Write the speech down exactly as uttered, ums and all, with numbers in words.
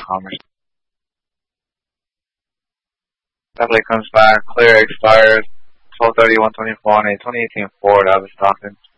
Commerce. Definitely comes back, clear, expired, twelve thirty-one twenty-four on a twenty eighteen Ford out of Stockton.